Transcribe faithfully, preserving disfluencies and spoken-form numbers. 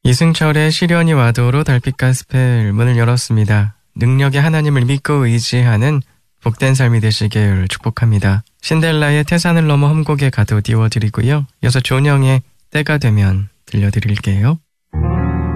이승철의 시련이 와도로 달빛 가스펠 문을 열었습니다. 능력의 하나님을 믿고 의지하는 복된 삶이 되시길 축복합니다. 신델라의 태산을 넘어 험곡에 가도 띄워드리고요. 이어서 존영의 때가 되면 들려드릴게요.